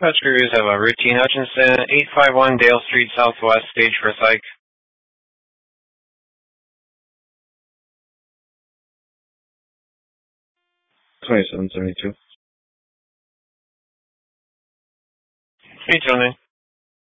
Crews have a routine Hutchinson, 851 Dale Street Southwest, stage for psych. 2772. Hey, Tony.